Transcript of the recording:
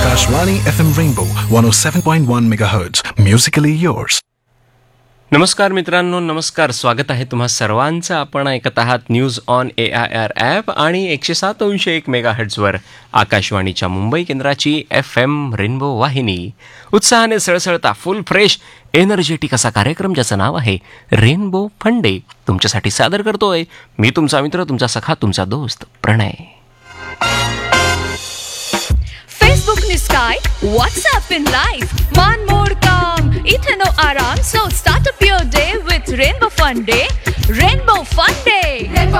Akashvani FM Rainbow 107.1 MHz. Musically yours. नमस्कार मित्रांनो, नमस्कार. स्वागत आहे तुम्हा सर्वांचं. आपण ऐकत आहात न्यूज ऑन AIR ॲप आणि 107.1 मेगाहर्ट्झवर आकाशवाणीच्या मुंबई केंद्राची FM रेनबो वाहिनी. उत्साहाने सळसळता फुल फ्रेश एनर्जेटिक असा कार्यक्रम ज्याचं नाव आहे रेनबो फंडे तुमच्यासाठी सादर करतोय मी तुमचा मित्र, तुमचा सखा, तुमचा दोस्त प्रणय. Facebook ni Sky, WhatsApp in live, man more calm, ithe no aram, so start up your day with Rainbow Fun Day. Rainbow Fun Day. Rainbow